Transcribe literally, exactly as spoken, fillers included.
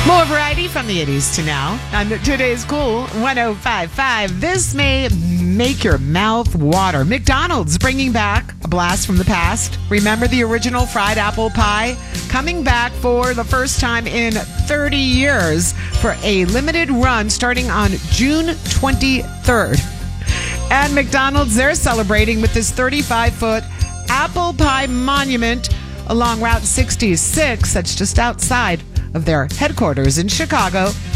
More variety from the eighties to now on today's Cool one oh five point five. This may make your mouth water. McDonald's bringing back a blast from the past. Remember the original fried apple pie? Coming back for the first time in thirty years for a limited run starting on June twenty-third. And McDonald's, they're celebrating with this thirty-five foot apple pie monument along Route sixty-six that's just outside of their headquarters in Chicago.